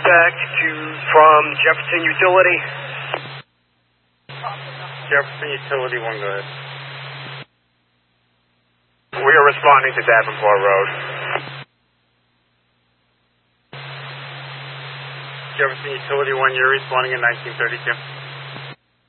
back from Jefferson Utility. Jefferson Utility 1, go ahead. We are responding to Davenport Road. Jefferson Utility 1, you're responding in 1932.